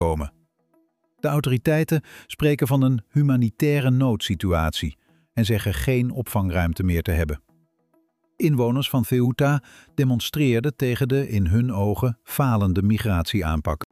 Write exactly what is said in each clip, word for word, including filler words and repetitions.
komen. De autoriteiten spreken van een humanitaire noodsituatie en zeggen geen opvangruimte meer te hebben. Inwoners van Ceuta demonstreerden tegen de in hun ogen falende migratieaanpak.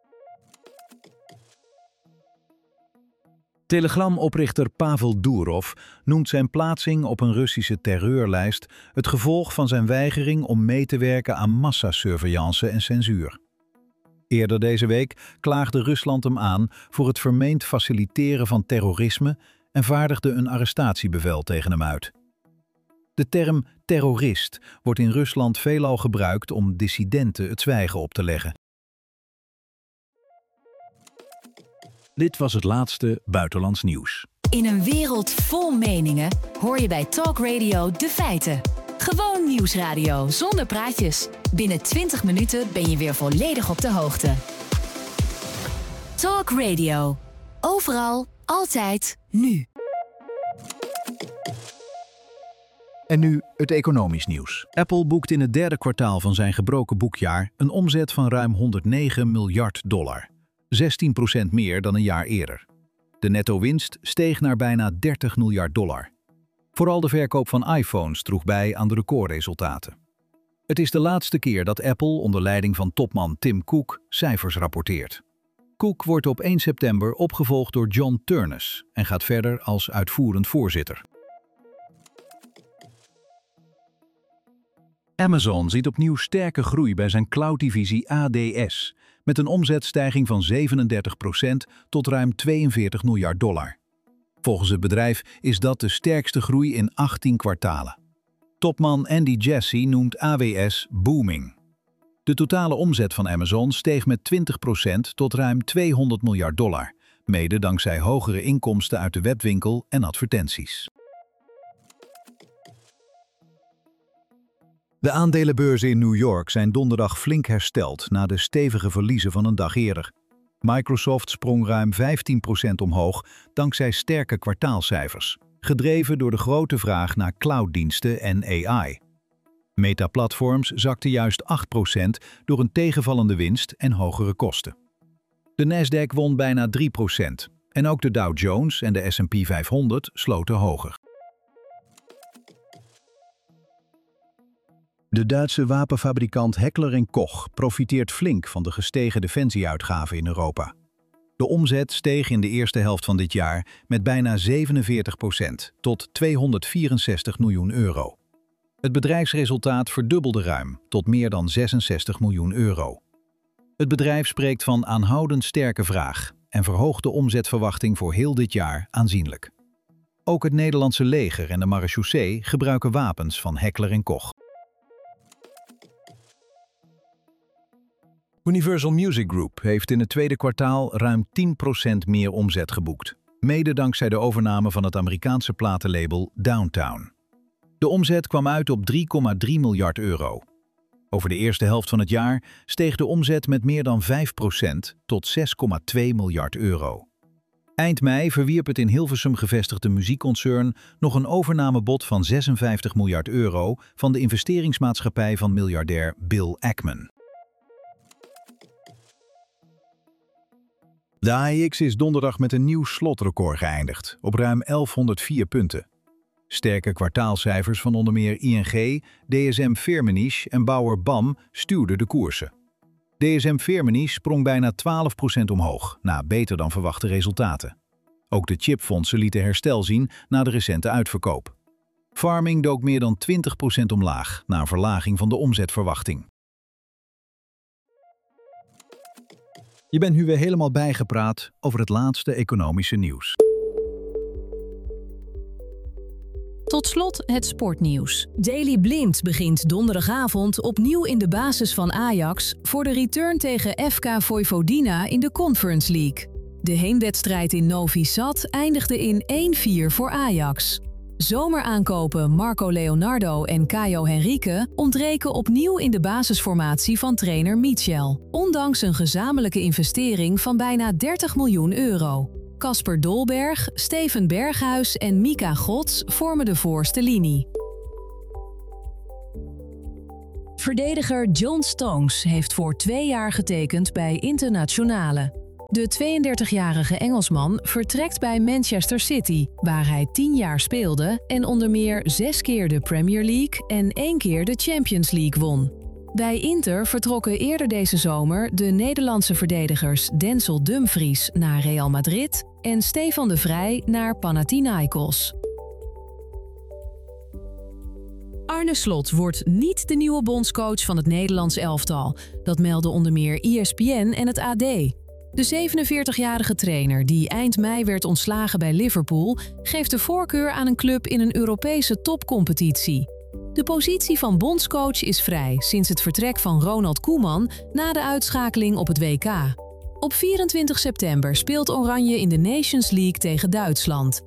Telegram-oprichter Pavel Durov noemt zijn plaatsing op een Russische terreurlijst het gevolg van zijn weigering om mee te werken aan massasurveillance en censuur. Eerder deze week klaagde Rusland hem aan voor het vermeend faciliteren van terrorisme en vaardigde een arrestatiebevel tegen hem uit. De term terrorist wordt in Rusland veelal gebruikt om dissidenten het zwijgen op te leggen. Dit was het laatste buitenlands nieuws. In een wereld vol meningen hoor je bij Talk Radio de feiten. Gewoon nieuwsradio zonder praatjes. Binnen twintig minuten ben je weer volledig op de hoogte. Talk Radio. Overal, altijd, nu. En nu het economisch nieuws. Apple boekt in het derde kwartaal van zijn gebroken boekjaar een omzet van ruim honderdnegen miljard dollar. zestien procent meer dan een jaar eerder. De netto-winst steeg naar bijna dertig miljard dollar. Vooral de verkoop van iPhones droeg bij aan de recordresultaten. Het is de laatste keer dat Apple onder leiding van topman Tim Cook cijfers rapporteert. Cook wordt op één september opgevolgd door John Ternus en gaat verder als uitvoerend voorzitter. Amazon ziet opnieuw sterke groei bij zijn cloud-divisie A D S, met een omzetstijging van zevenendertig procent tot ruim tweeënveertig miljard dollar. Volgens het bedrijf is dat de sterkste groei in achttien kwartalen. Topman Andy Jassy noemt A W S booming. De totale omzet van Amazon steeg met twintig procent tot ruim tweehonderd miljard dollar, mede dankzij hogere inkomsten uit de webwinkel en advertenties. De aandelenbeurzen in New York zijn donderdag flink hersteld na de stevige verliezen van een dag eerder. Microsoft sprong ruim vijftien procent omhoog dankzij sterke kwartaalcijfers, gedreven door de grote vraag naar clouddiensten en A I. Meta Platforms zakte juist acht procent door een tegenvallende winst en hogere kosten. De Nasdaq won bijna drie procent en ook de Dow Jones en de S en P vijfhonderd sloten hoger. De Duitse wapenfabrikant Heckler en Koch profiteert flink van de gestegen defensieuitgaven in Europa. De omzet steeg in de eerste helft van dit jaar met bijna zevenenveertig procent tot tweehonderdvierenzestig miljoen euro. Het bedrijfsresultaat verdubbelde ruim tot meer dan zesenzestig miljoen euro. Het bedrijf spreekt van aanhoudend sterke vraag en verhoogt de omzetverwachting voor heel dit jaar aanzienlijk. Ook het Nederlandse leger en de marechaussee gebruiken wapens van Heckler en Koch. Universal Music Group heeft in het tweede kwartaal ruim tien procent meer omzet geboekt, mede dankzij de overname van het Amerikaanse platenlabel Downtown. De omzet kwam uit op drie komma drie miljard euro. Over de eerste helft van het jaar steeg de omzet met meer dan vijf procent tot zes komma twee miljard euro. Eind mei verwierp het in Hilversum gevestigde muziekconcern nog een overnamebod van zesenvijftig miljard euro van de investeringsmaatschappij van miljardair Bill Ackman. De A E X is donderdag met een nieuw slotrecord geëindigd, op ruim elfhonderdvier punten. Sterke kwartaalcijfers van onder meer I N G, D S M-Firmenich en Bauer B A M stuwden de koersen. D S M-Firmenich sprong bijna twaalf procent omhoog, na beter dan verwachte resultaten. Ook de chipfondsen lieten herstel zien na de recente uitverkoop. Pharming dook meer dan twintig procent omlaag, na een verlaging van de omzetverwachting. Je bent nu weer helemaal bijgepraat over het laatste economische nieuws. Tot slot het sportnieuws. Daley Blind begint donderdagavond opnieuw in de basis van Ajax voor de return tegen F K Vojvodina in de Conference League. De heenwedstrijd in Novi Sad eindigde in één vier voor Ajax. Zomeraankopen Marco Leonardo en Caio Henrique ontbreken opnieuw in de basisformatie van trainer Michel, ondanks een gezamenlijke investering van bijna dertig miljoen euro. Casper Dolberg, Steven Berghuis en Mika Gods vormen de voorste linie. Verdediger John Stones heeft voor twee jaar getekend bij Internationale. De tweeëndertigjarige Engelsman vertrekt bij Manchester City, waar hij tien jaar speelde en onder meer zes keer de Premier League en één keer de Champions League won. Bij Inter vertrokken eerder deze zomer de Nederlandse verdedigers Denzel Dumfries naar Real Madrid en Stefan de Vrij naar Panathinaikos. Arne Slot wordt niet de nieuwe bondscoach van het Nederlands elftal. Dat melden onder meer E S P N en het A D. De zevenenveertigjarige trainer, die eind mei werd ontslagen bij Liverpool, geeft de voorkeur aan een club in een Europese topcompetitie. De positie van bondscoach is vrij sinds het vertrek van Ronald Koeman na de uitschakeling op het W K. Op vierentwintig september speelt Oranje in de Nations League tegen Duitsland.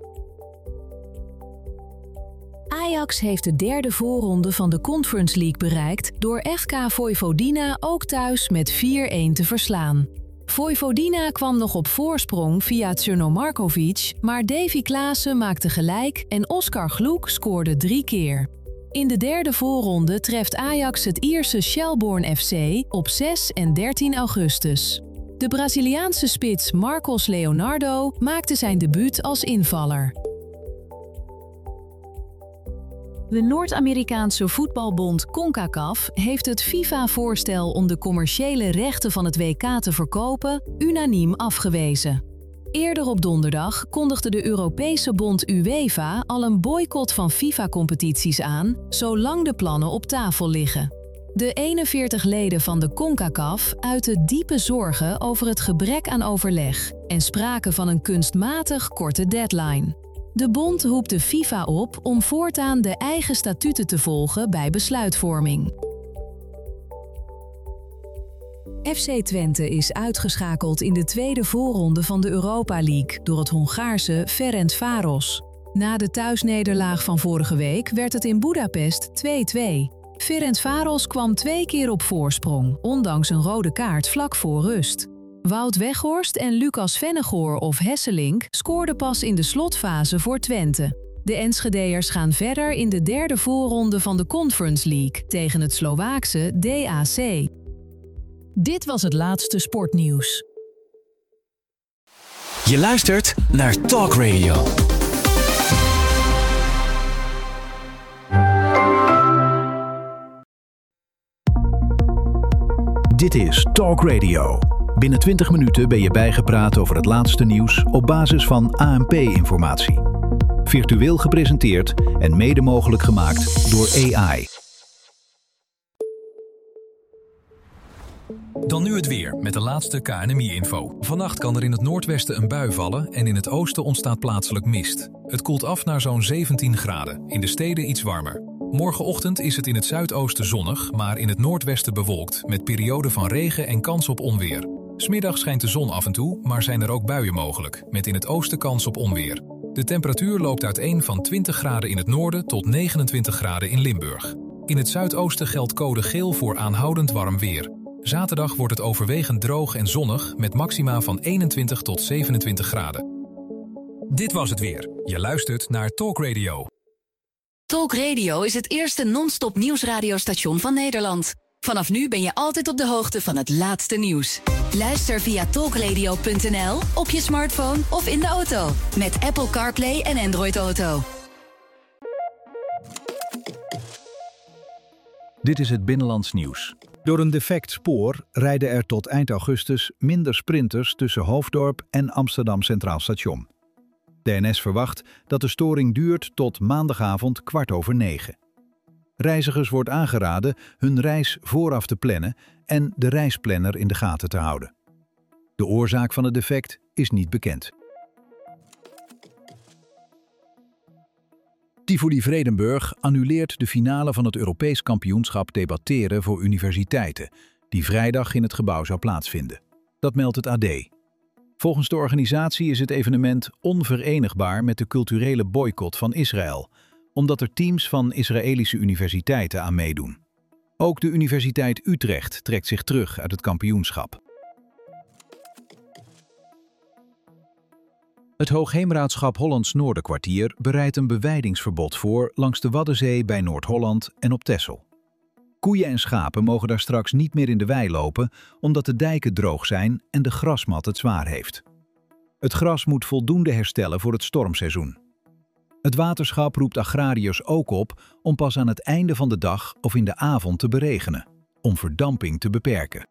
Ajax heeft de derde voorronde van de Conference League bereikt door F K Vojvodina ook thuis met vier-een te verslaan. Vojvodina kwam nog op voorsprong via Crno Markovic, maar Davy Klaassen maakte gelijk en Oscar Gloek scoorde drie keer. In de derde voorronde treft Ajax het Ierse Shelbourne F C op zes en dertien augustus. De Braziliaanse spits Marcos Leonardo maakte zijn debuut als invaller. De Noord-Amerikaanse voetbalbond CONCACAF heeft het FIFA-voorstel om de commerciële rechten van het W K te verkopen unaniem afgewezen. Eerder op donderdag kondigde de Europese bond UEFA al een boycott van FIFA-competities aan, zolang de plannen op tafel liggen. De eenenveertig leden van de CONCACAF uiten diepe zorgen over het gebrek aan overleg en spraken van een kunstmatig korte deadline. De bond roept de FIFA op om voortaan de eigen statuten te volgen bij besluitvorming. F C Twente is uitgeschakeld in de tweede voorronde van de Europa League door het Hongaarse Ferencváros. Na de thuisnederlaag van vorige week werd het in Boedapest twee-twee. Ferencváros kwam twee keer op voorsprong, ondanks een rode kaart vlak voor rust. Wout Weghorst en Lucas Vennegoor of Hesselink scoorden pas in de slotfase voor Twente. De Enschedeërs gaan verder in de derde voorronde van de Conference League tegen het Slovaakse D A C. Dit was het laatste sportnieuws. Je luistert naar Talk Radio. Dit is Talk Radio. Binnen twintig minuten ben je bijgepraat over het laatste nieuws op basis van A N P-informatie. Virtueel gepresenteerd en mede mogelijk gemaakt door A I. Dan nu het weer met de laatste K N M I-info. Vannacht kan er in het noordwesten een bui vallen en in het oosten ontstaat plaatselijk mist. Het koelt af naar zo'n zeventien graden, in de steden iets warmer. Morgenochtend is het in het zuidoosten zonnig, maar in het noordwesten bewolkt, met perioden van regen en kans op onweer. 'S Middags schijnt de zon af en toe, maar zijn er ook buien mogelijk, met in het oosten kans op onweer. De temperatuur loopt uiteen van twintig graden in het noorden tot negenentwintig graden in Limburg. In het zuidoosten geldt code geel voor aanhoudend warm weer. Zaterdag wordt het overwegend droog en zonnig met maxima van eenentwintig tot zevenentwintig graden. Dit was het weer. Je luistert naar Talk Radio. Talk Radio is het eerste non-stop nieuwsradiostation van Nederland. Vanaf nu ben je altijd op de hoogte van het laatste nieuws. Luister via talkradio punt n l, op je smartphone of in de auto. Met Apple CarPlay en Android Auto. Dit is het Binnenlands Nieuws. Door een defect spoor rijden er tot eind augustus minder sprinters tussen Hoofddorp en Amsterdam Centraal Station. De N S verwacht dat de storing duurt tot maandagavond kwart over negen. Reizigers wordt aangeraden hun reis vooraf te plannen en de reisplanner in de gaten te houden. De oorzaak van het defect is niet bekend. Tivoli Vredenburg annuleert de finale van het Europees kampioenschap debatteren voor universiteiten, die vrijdag in het gebouw zou plaatsvinden. Dat meldt het A D. Volgens de organisatie is het evenement onverenigbaar met de culturele boycott van Israël, omdat er teams van Israëlische universiteiten aan meedoen. Ook de Universiteit Utrecht trekt zich terug uit het kampioenschap. Het Hoogheemraadschap Hollands Noorderkwartier bereidt een bewijdingsverbod voor langs de Waddenzee bij Noord-Holland en op Texel. Koeien en schapen mogen daar straks niet meer in de wei lopen, omdat de dijken droog zijn en de grasmat het zwaar heeft. Het gras moet voldoende herstellen voor het stormseizoen. Het waterschap roept agrariërs ook op om pas aan het einde van de dag of in de avond te beregenen, om verdamping te beperken.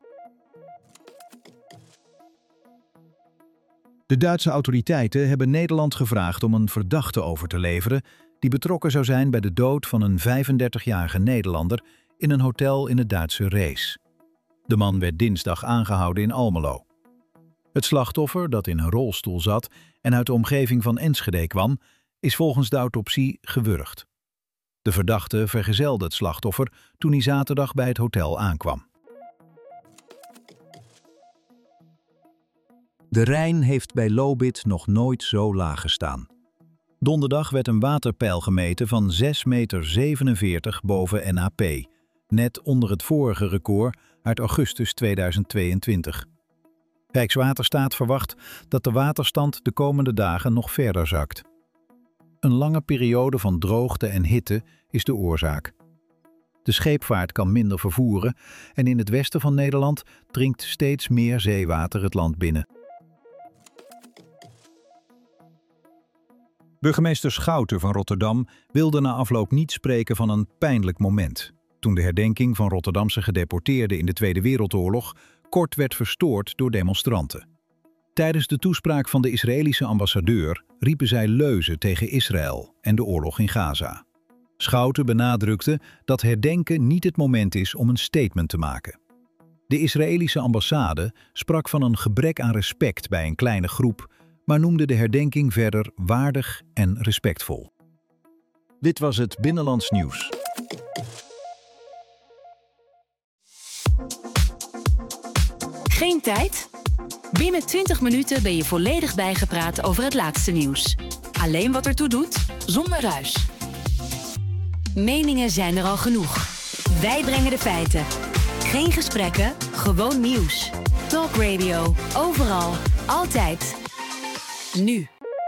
De Duitse autoriteiten hebben Nederland gevraagd om een verdachte over te leveren die betrokken zou zijn bij de dood van een vijfendertigjarige Nederlander in een hotel in het Duitse Rees. De man werd dinsdag aangehouden in Almelo. Het slachtoffer, dat in een rolstoel zat en uit de omgeving van Enschede kwam, is volgens de autopsie gewurgd. De verdachte vergezelde het slachtoffer toen hij zaterdag bij het hotel aankwam. De Rijn heeft bij Lobith nog nooit zo laag gestaan. Donderdag werd een waterpeil gemeten van zes komma zevenenveertig meter boven N A P, net onder het vorige record uit augustus tweeduizend tweeëntwintig. Rijkswaterstaat verwacht dat de waterstand de komende dagen nog verder zakt. Een lange periode van droogte en hitte is de oorzaak. De scheepvaart kan minder vervoeren en in het westen van Nederland dringt steeds meer zeewater het land binnen. Burgemeester Schouten van Rotterdam wilde na afloop niet spreken van een pijnlijk moment, toen de herdenking van Rotterdamse gedeporteerden in de Tweede Wereldoorlog kort werd verstoord door demonstranten. Tijdens de toespraak van de Israëlische ambassadeur riepen zij leuzen tegen Israël en de oorlog in Gaza. Schouten benadrukte dat herdenken niet het moment is om een statement te maken. De Israëlische ambassade sprak van een gebrek aan respect bij een kleine groep, maar noemde de herdenking verder waardig en respectvol. Dit was het Binnenlands Nieuws. Geen tijd? Binnen twintig minuten ben je volledig bijgepraat over het laatste nieuws. Alleen wat ertoe doet, zonder ruis. Meningen zijn er al genoeg. Wij brengen de feiten. Geen gesprekken, gewoon nieuws. Talk Radio, overal, altijd. Nu.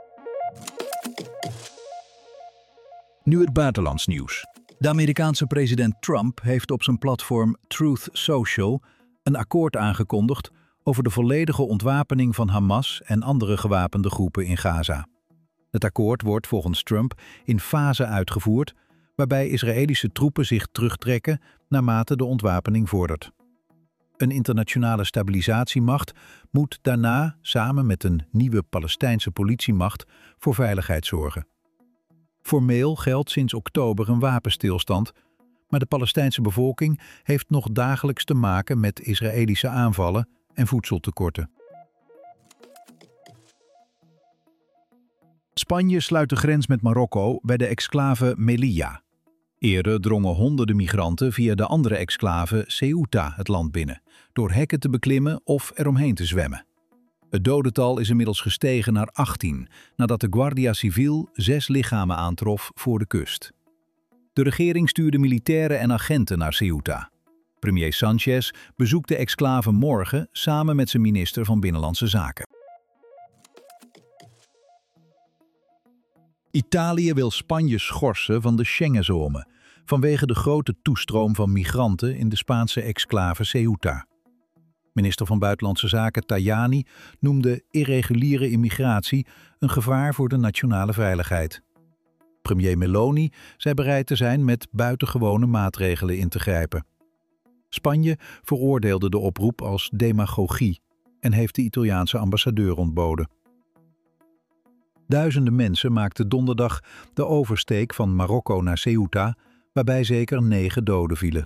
Nu het buitenlands nieuws. De Amerikaanse president Trump heeft op zijn platform Truth Social een akkoord aangekondigd over de volledige ontwapening van Hamas en andere gewapende groepen in Gaza. Het akkoord wordt volgens Trump in fasen uitgevoerd, waarbij Israëlische troepen zich terugtrekken naarmate de ontwapening vordert. Een internationale stabilisatiemacht moet daarna samen met een nieuwe Palestijnse politiemacht voor veiligheid zorgen. Formeel geldt sinds oktober een wapenstilstand, maar de Palestijnse bevolking heeft nog dagelijks te maken met Israëlische aanvallen en voedseltekorten. Spanje sluit de grens met Marokko bij de exclave Melilla. Eerder drongen honderden migranten via de andere exclave Ceuta het land binnen, door hekken te beklimmen of eromheen te zwemmen. Het dodental is inmiddels gestegen naar achttien, nadat de Guardia Civil zes lichamen aantrof voor de kust. De regering stuurde militairen en agenten naar Ceuta. Premier Sanchez bezoekt de exclave morgen samen met zijn minister van Binnenlandse Zaken. Italië wil Spanje schorsen van de Schengenzone vanwege de grote toestroom van migranten in de Spaanse exclave Ceuta. Minister van Buitenlandse Zaken Tajani noemde irreguliere immigratie een gevaar voor de nationale veiligheid. Premier Meloni zei bereid te zijn met buitengewone maatregelen in te grijpen. Spanje veroordeelde de oproep als demagogie en heeft de Italiaanse ambassadeur ontboden. Duizenden mensen maakten donderdag de oversteek van Marokko naar Ceuta, waarbij zeker negen doden vielen.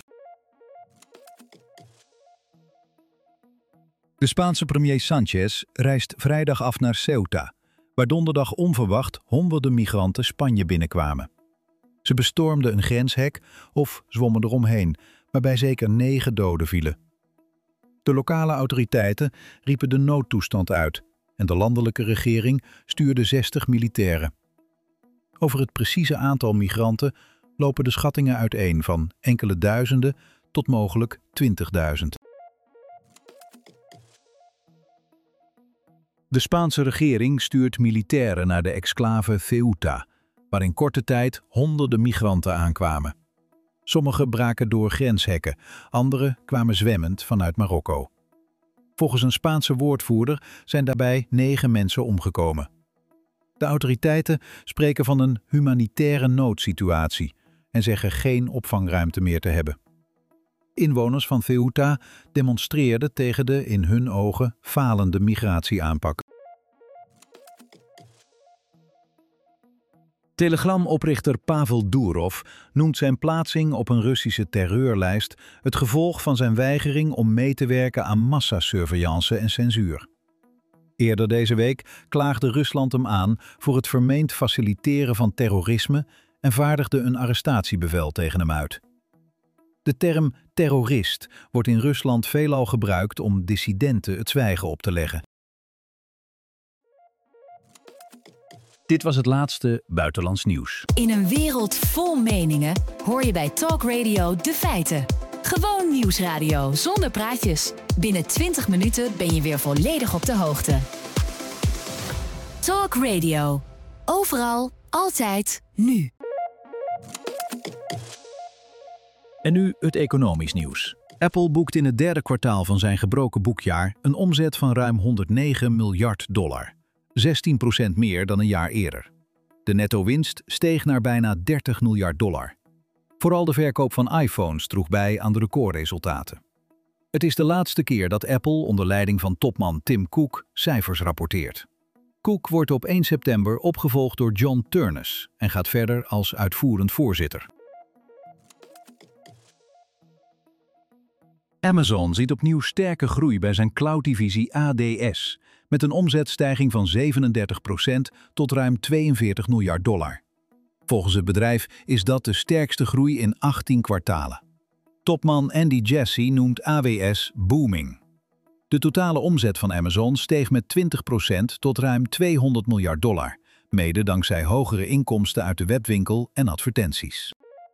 De Spaanse premier Sanchez reist vrijdag af naar Ceuta, waar donderdag onverwacht honderden migranten Spanje binnenkwamen. Ze bestormden een grenshek of zwommen eromheen, waarbij zeker negen doden vielen. De lokale autoriteiten riepen de noodtoestand uit en de landelijke regering stuurde zestig militairen. Over het precieze aantal migranten lopen de schattingen uiteen van enkele duizenden tot mogelijk twintigduizend. De Spaanse regering stuurt militairen naar de exclave Ceuta, waar in korte tijd honderden migranten aankwamen. Sommigen braken door grenshekken, anderen kwamen zwemmend vanuit Marokko. Volgens een Spaanse woordvoerder zijn daarbij negen mensen omgekomen. De autoriteiten spreken van een humanitaire noodsituatie en zeggen geen opvangruimte meer te hebben. Inwoners van Ceuta demonstreerden tegen de in hun ogen falende migratieaanpak. Telegram-oprichter Pavel Durov noemt zijn plaatsing op een Russische terreurlijst het gevolg van zijn weigering om mee te werken aan massasurveillance en censuur. Eerder deze week klaagde Rusland hem aan voor het vermeend faciliteren van terrorisme en vaardigde een arrestatiebevel tegen hem uit. De term terrorist wordt in Rusland veelal gebruikt om dissidenten het zwijgen op te leggen. Dit was het laatste buitenlands nieuws. In een wereld vol meningen hoor je bij Talk Radio de feiten. Gewoon nieuwsradio zonder praatjes. Binnen twintig minuten ben je weer volledig op de hoogte. Talk Radio. Overal, altijd, nu. En nu het economisch nieuws. Apple boekt in het derde kwartaal van zijn gebroken boekjaar een omzet van ruim honderdnegen miljard dollar. zestien procent meer dan een jaar eerder. De netto-winst steeg naar bijna dertig miljard dollar. Vooral de verkoop van iPhones droeg bij aan de recordresultaten. Het is de laatste keer dat Apple onder leiding van topman Tim Cook cijfers rapporteert. Cook wordt op één september opgevolgd door John Ternus en gaat verder als uitvoerend voorzitter. Amazon ziet opnieuw sterke groei bij zijn cloud-divisie A D S, met een omzetstijging van zevenendertig procent tot ruim tweeënveertig miljard dollar. Volgens het bedrijf is dat de sterkste groei in achttien kwartalen. Topman Andy Jassy noemt A W S booming. De totale omzet van Amazon steeg met twintig procent tot ruim tweehonderd miljard dollar, mede dankzij hogere inkomsten uit de webwinkel en advertenties.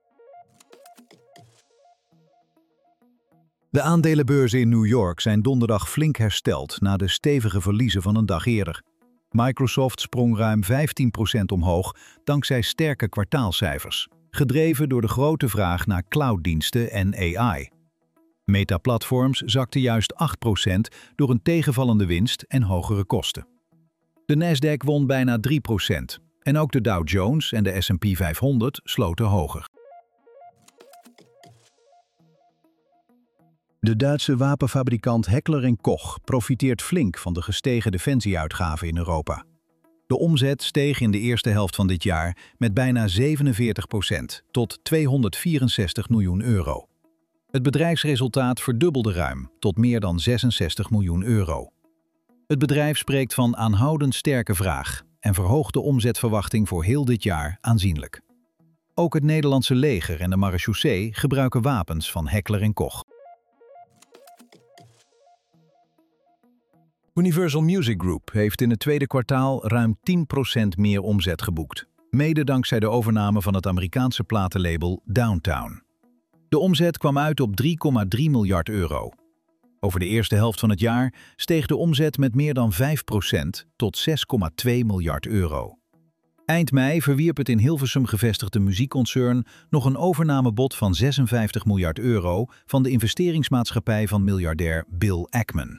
De aandelenbeurzen in New York zijn donderdag flink hersteld na de stevige verliezen van een dag eerder. Microsoft sprong ruim vijftien procent omhoog dankzij sterke kwartaalcijfers, gedreven door de grote vraag naar clouddiensten en A I. Meta Platforms zakte juist acht procent door een tegenvallende winst en hogere kosten. De Nasdaq won bijna drie procent en ook de Dow Jones en de S en P vijfhonderd sloten hoger. De Duitse wapenfabrikant Heckler en Koch profiteert flink van de gestegen defensieuitgaven in Europa. De omzet steeg in de eerste helft van dit jaar met bijna zevenenveertig procent tot tweehonderdvierenzestig miljoen euro. Het bedrijfsresultaat verdubbelde ruim tot meer dan zesenzestig miljoen euro. Het bedrijf spreekt van aanhoudend sterke vraag en verhoogt de omzetverwachting voor heel dit jaar aanzienlijk. Ook het Nederlandse leger en de marechaussee gebruiken wapens van Heckler en Koch. Universal Music Group heeft in het tweede kwartaal ruim tien procent meer omzet geboekt, mede dankzij de overname van het Amerikaanse platenlabel Downtown. De omzet kwam uit op drie komma drie miljard euro. Over de eerste helft van het jaar steeg de omzet met meer dan vijf procent tot zes komma twee miljard euro. Eind mei verwierp het in Hilversum gevestigde muziekconcern nog een overnamebod van zesenvijftig miljard euro van de investeringsmaatschappij van miljardair Bill Ackman.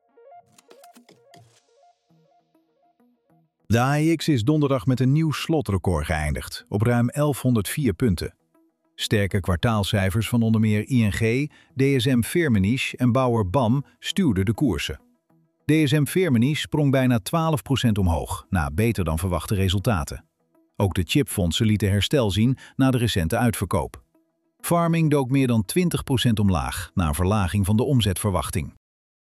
De A E X is donderdag met een nieuw slotrecord geëindigd, op ruim elfhonderdvier punten. Sterke kwartaalcijfers van onder meer I N G, D S M-Firmenich en Bauer B A M stuwden de koersen. D S M-Firmenich sprong bijna twaalf procent omhoog, na beter dan verwachte resultaten. Ook de chipfondsen lieten herstel zien na de recente uitverkoop. Pharming dook meer dan twintig procent omlaag, na een verlaging van de omzetverwachting.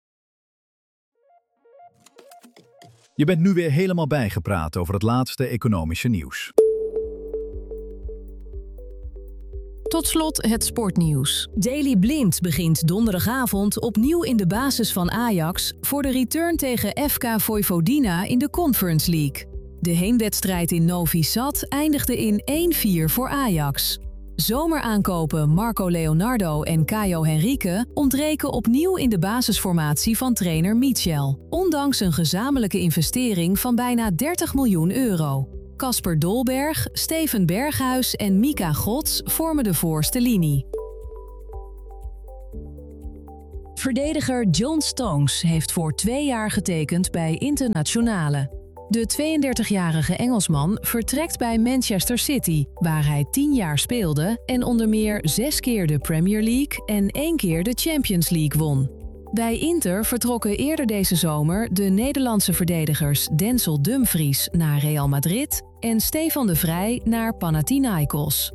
Je bent nu weer helemaal bijgepraat over het laatste economische nieuws. Tot slot het sportnieuws. Daley Blind begint donderdagavond opnieuw in de basis van Ajax voor de return tegen F K Vojvodina in de Conference League. De heenwedstrijd in Novi Sad eindigde in één vier voor Ajax. Zomeraankopen Marco Leonardo en Caio Henrique ontbreken opnieuw in de basisformatie van trainer Michel, ondanks een gezamenlijke investering van bijna dertig miljoen euro. Casper Dolberg, Steven Berghuis en Mika Gods vormen de voorste linie. Verdediger John Stones heeft voor twee jaar getekend bij Internazionale. De tweeëndertigjarige Engelsman vertrekt bij Manchester City, waar hij tien jaar speelde en onder meer zes keer de Premier League en één keer de Champions League won. Bij Inter vertrokken eerder deze zomer de Nederlandse verdedigers Denzel Dumfries naar Real Madrid en Stefan de Vrij naar Panathinaikos.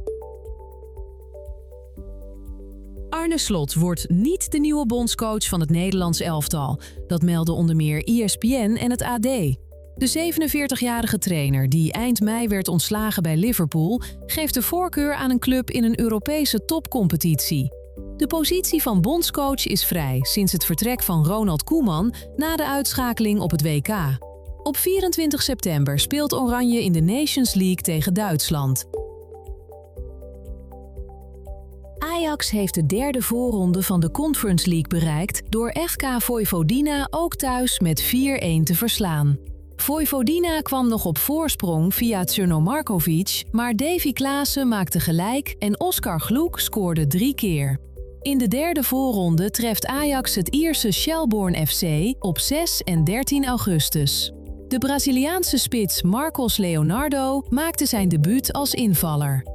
Arne Slot wordt niet de nieuwe bondscoach van het Nederlands elftal. Dat melden onder meer E S P N en het A D. De zevenenveertigjarige trainer, die eind mei werd ontslagen bij Liverpool, geeft de voorkeur aan een club in een Europese topcompetitie. De positie van bondscoach is vrij sinds het vertrek van Ronald Koeman na de uitschakeling op het W K. Op vierentwintig september speelt Oranje in de Nations League tegen Duitsland. Ajax heeft de derde voorronde van de Conference League bereikt door F K Vojvodina ook thuis met vier-een te verslaan. Vojvodina kwam nog op voorsprong via Tjerno Markovic, maar Davy Klaassen maakte gelijk en Oscar Gloek scoorde drie keer. In de derde voorronde treft Ajax het Ierse Shelbourne F C op zes en dertien augustus. De Braziliaanse spits Marcos Leonardo maakte zijn debuut als invaller.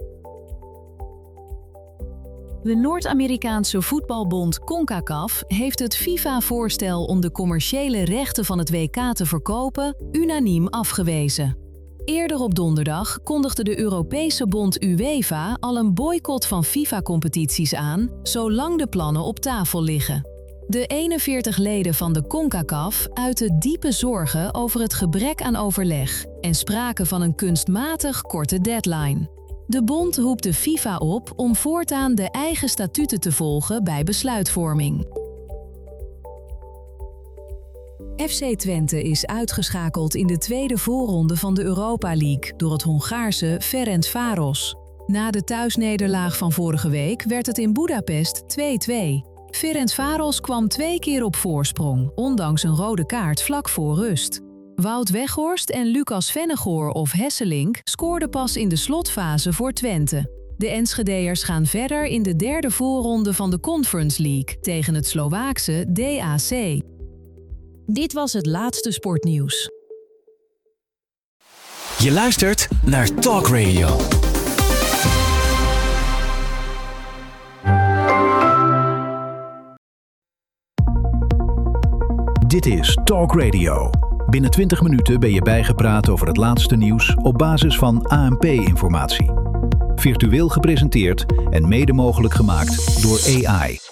De Noord-Amerikaanse voetbalbond CONCACAF heeft het FIFA-voorstel om de commerciële rechten van het W K te verkopen unaniem afgewezen. Eerder op donderdag kondigde de Europese bond UEFA al een boycott van FIFA-competities aan, zolang de plannen op tafel liggen. De eenenveertig leden van de CONCACAF uiten diepe zorgen over het gebrek aan overleg en spraken van een kunstmatig korte deadline. De bond roept de FIFA op om voortaan de eigen statuten te volgen bij besluitvorming. F C Twente is uitgeschakeld in de tweede voorronde van de Europa League door het Hongaarse Ferencváros. Na de thuisnederlaag van vorige week werd het in Boedapest twee-twee. Ferencváros kwam twee keer op voorsprong, ondanks een rode kaart vlak voor rust. Wout Weghorst en Lucas Vennegoor of Hesselink scoorden pas in de slotfase voor Twente. De Enschedeërs gaan verder in de derde voorronde van de Conference League tegen het Slovaakse D A C. Dit was het laatste sportnieuws. Je luistert naar Talk Radio. Dit is Talk Radio. Binnen twintig minuten ben je bijgepraat over het laatste nieuws op basis van A N P-informatie. Virtueel gepresenteerd en mede mogelijk gemaakt door A I.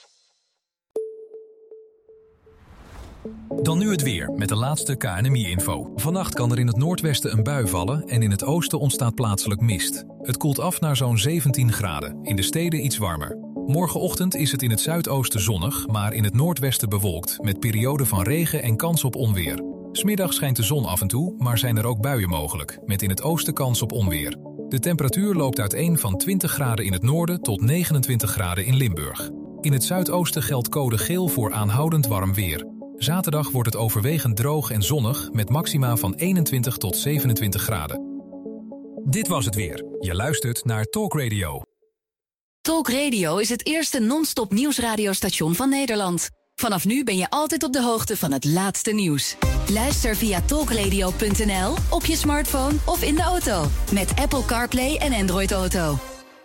Dan nu het weer met de laatste K N M I-info. Vannacht kan er in het noordwesten een bui vallen en in het oosten ontstaat plaatselijk mist. Het koelt af naar zo'n zeventien graden, in de steden iets warmer. Morgenochtend is het in het zuidoosten zonnig, maar in het noordwesten bewolkt, met perioden van regen en kans op onweer. 'S Middags schijnt de zon af en toe, maar zijn er ook buien mogelijk, met in het oosten kans op onweer. De temperatuur loopt uiteen van twintig graden in het noorden tot negenentwintig graden in Limburg. In het zuidoosten geldt code geel voor aanhoudend warm weer. Zaterdag wordt het overwegend droog en zonnig met maxima van eenentwintig tot zevenentwintig graden. Dit was het weer. Je luistert naar Talk Radio. Talk Radio is het eerste non-stop nieuwsradiostation van Nederland. Vanaf nu ben je altijd op de hoogte van het laatste nieuws. Luister via talkradio punt n l, op je smartphone of in de auto. Met Apple CarPlay en Android Auto.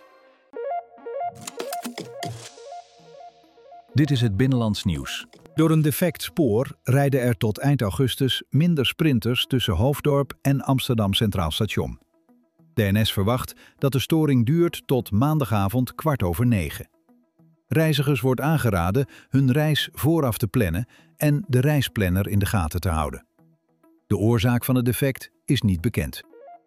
Dit is het Binnenlands nieuws. Door een defect spoor rijden er tot eind augustus minder sprinters tussen Hoofddorp en Amsterdam Centraal Station. De N S verwacht dat de storing duurt tot maandagavond kwart over negen. Reizigers wordt aangeraden hun reis vooraf te plannen en de reisplanner in de gaten te houden. De oorzaak van het defect is niet bekend.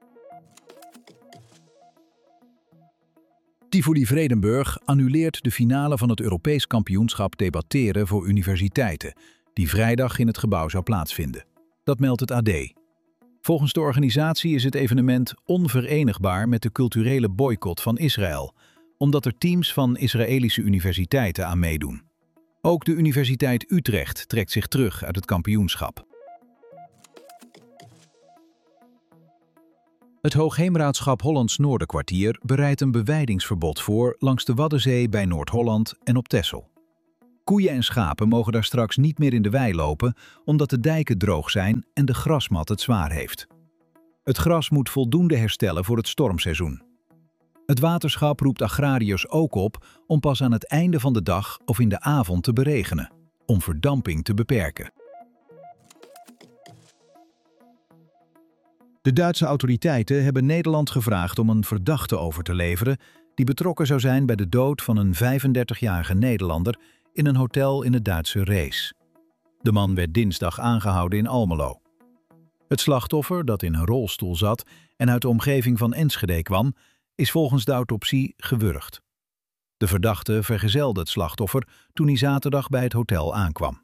Tivoli Vredenburg annuleert de finale van het Europees kampioenschap debatteren voor universiteiten, die vrijdag in het gebouw zou plaatsvinden. Dat meldt het A D. Volgens de organisatie is het evenement onverenigbaar met de culturele boycott van Israël, omdat er teams van Israëlische universiteiten aan meedoen. Ook de Universiteit Utrecht trekt zich terug uit het kampioenschap. Het Hoogheemraadschap Hollands Noorderkwartier bereidt een bewijdingsverbod voor langs de Waddenzee bij Noord-Holland en op Texel. Koeien en schapen mogen daar straks niet meer in de wei lopen omdat de dijken droog zijn en de grasmat het zwaar heeft. Het gras moet voldoende herstellen voor het stormseizoen. Het waterschap roept agrariërs ook op om pas aan het einde van de dag of in de avond te beregenen, om verdamping te beperken. De Duitse autoriteiten hebben Nederland gevraagd om een verdachte over te leveren die betrokken zou zijn bij de dood van een vijfendertigjarige Nederlander in een hotel in het Duitse Rees. De man werd dinsdag aangehouden in Almelo. Het slachtoffer, dat in een rolstoel zat en uit de omgeving van Enschede kwam, is volgens de autopsie gewurgd. De verdachte vergezelde het slachtoffer toen hij zaterdag bij het hotel aankwam.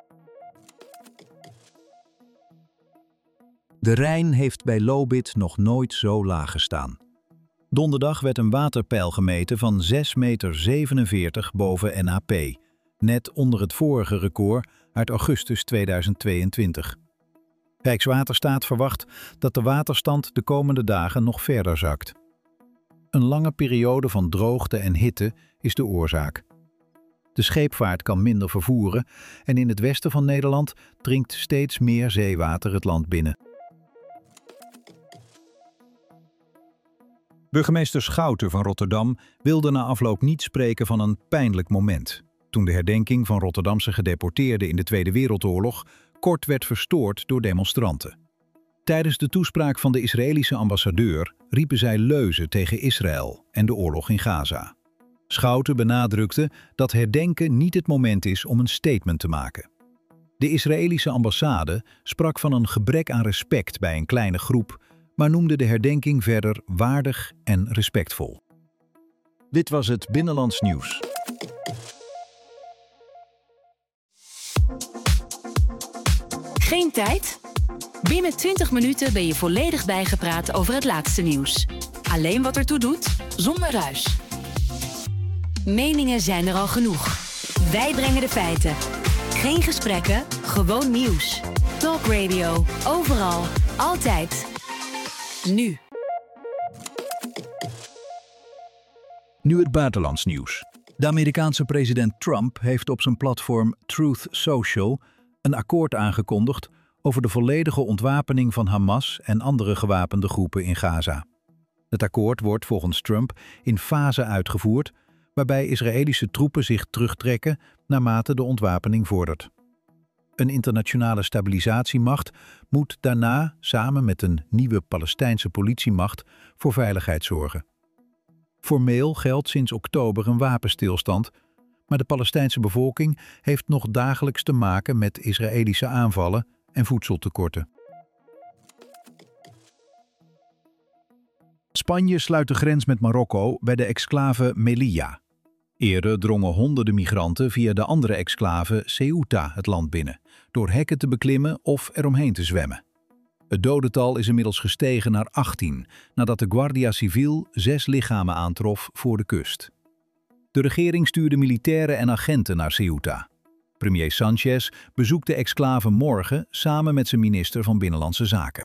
De Rijn heeft bij Lobith nog nooit zo laag gestaan. Donderdag werd een waterpeil gemeten van zes komma zevenenveertig meter boven N A P, net onder het vorige record uit augustus tweeduizend tweeëntwintig. Rijkswaterstaat verwacht dat de waterstand de komende dagen nog verder zakt. Een lange periode van droogte en hitte is de oorzaak. De scheepvaart kan minder vervoeren en in het westen van Nederland dringt steeds meer zeewater het land binnen. Burgemeester Schouten van Rotterdam wilde na afloop niet spreken van een pijnlijk moment, toen de herdenking van Rotterdamse gedeporteerden in de Tweede Wereldoorlog kort werd verstoord door demonstranten. Tijdens de toespraak van de Israëlische ambassadeur riepen zij leuzen tegen Israël en de oorlog in Gaza. Schouten benadrukte dat herdenken niet het moment is om een statement te maken. De Israëlische ambassade sprak van een gebrek aan respect bij een kleine groep, maar noemde de herdenking verder waardig en respectvol. Dit was het Binnenlands Nieuws. Geen tijd? Binnen twintig minuten ben je volledig bijgepraat over het laatste nieuws. Alleen wat ertoe doet, zonder ruis. Meningen zijn er al genoeg. Wij brengen de feiten. Geen gesprekken, gewoon nieuws. Talk Radio, overal, altijd. Nu. Nu het buitenlands nieuws. De Amerikaanse president Trump heeft op zijn platform Truth Social een akkoord aangekondigd over de volledige ontwapening van Hamas en andere gewapende groepen in Gaza. Het akkoord wordt volgens Trump in fasen uitgevoerd, waarbij Israëlische troepen zich terugtrekken naarmate de ontwapening vordert. Een internationale stabilisatiemacht moet daarna samen met een nieuwe Palestijnse politiemacht voor veiligheid zorgen. Formeel geldt sinds oktober een wapenstilstand, maar de Palestijnse bevolking heeft nog dagelijks te maken met Israëlische aanvallen en voedseltekorten. Spanje sluit de grens met Marokko bij de exclave Melilla. Eerder drongen honderden migranten via de andere exclave Ceuta het land binnen, door hekken te beklimmen of eromheen te zwemmen. Het dodental is inmiddels gestegen naar achttien, nadat de Guardia Civil zes lichamen aantrof voor de kust. De regering stuurde militairen en agenten naar Ceuta. Premier Sanchez bezoekt de exclave morgen samen met zijn minister van Binnenlandse Zaken.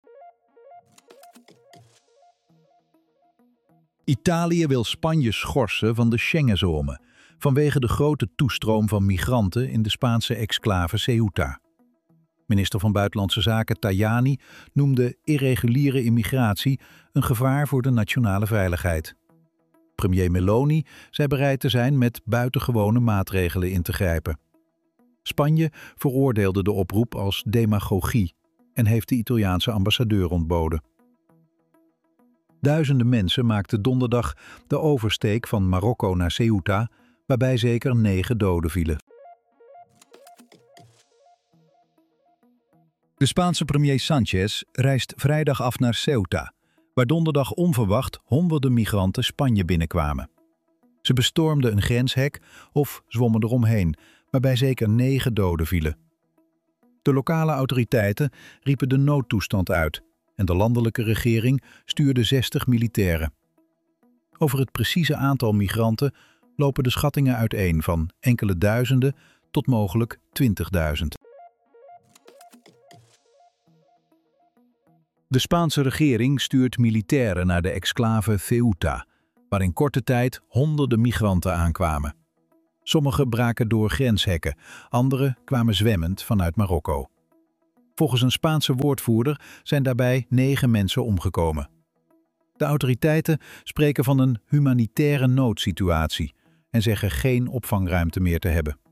Italië wil Spanje schorsen van de Schengenzone vanwege de grote toestroom van migranten in de Spaanse exclave Ceuta. Minister van Buitenlandse Zaken Tajani noemde irreguliere immigratie een gevaar voor de nationale veiligheid. Premier Meloni zei bereid te zijn met buitengewone maatregelen in te grijpen. Spanje veroordeelde de oproep als demagogie en heeft de Italiaanse ambassadeur ontboden. Duizenden mensen maakten donderdag de oversteek van Marokko naar Ceuta, waarbij zeker negen doden vielen. De Spaanse premier Sanchez reist vrijdag af naar Ceuta, waar donderdag onverwacht honderden migranten Spanje binnenkwamen. Ze bestormden een grenshek of zwommen eromheen, waarbij zeker negen doden vielen. De lokale autoriteiten riepen de noodtoestand uit en de landelijke regering stuurde zestig militairen. Over het precieze aantal migranten lopen de schattingen uiteen van enkele duizenden tot mogelijk twintigduizend. De Spaanse regering stuurt militairen naar de exclave Ceuta, waar in korte tijd honderden migranten aankwamen. Sommigen braken door grenshekken, anderen kwamen zwemmend vanuit Marokko. Volgens een Spaanse woordvoerder zijn daarbij negen mensen omgekomen. De autoriteiten spreken van een humanitaire noodsituatie en zeggen geen opvangruimte meer te hebben.